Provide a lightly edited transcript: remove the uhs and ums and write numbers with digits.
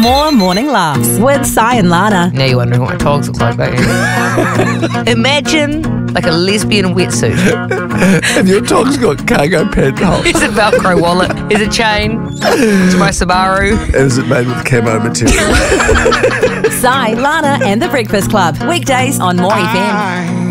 more morning laughs with Si and Lana. Now you're wondering what my togs look like, don't you? Imagine like a lesbian wetsuit. And your dog's got cargo pantyhose. Here's a Velcro wallet. Here's a chain. It's my Subaru. And is it made with camo material? Si, Lana and the Breakfast Club. Weekdays on More FM.